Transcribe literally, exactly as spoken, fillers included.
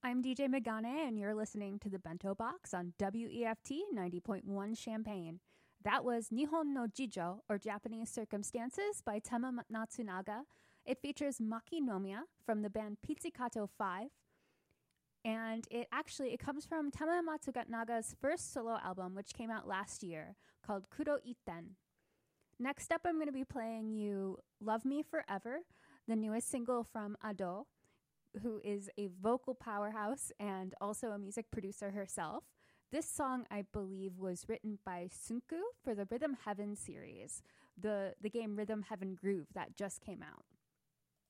I'm D J Megane, and you're listening to the Bento Box on W E F T ninety point one Champaign. That was Nihon no Jijo, or Japanese Circumstances, by Tema Natsunaga. It features Maki Nomiya from the band Pizzicato five. And it actually, it comes from Tema Matsunaga's first solo album, which came out last year, called Kuro Itten. Next up, I'm going to be playing you Love Me Forever, the newest single from Ado, who is a vocal powerhouse and also a music producer herself. This song, I believe, was written by Sunku for the Rhythm Heaven series, the, the game Rhythm Heaven Groove that just came out.